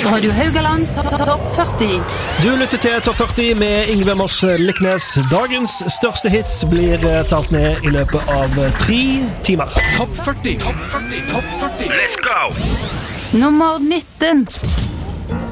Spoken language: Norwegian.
Radio Haugaland Topp 40. Du lytter til Topp 40 med Yngve Moss Liknes. Dagens største hits blir tatt ned i løpet av 3 timer. Topp 40. Let's go! Nummer 19.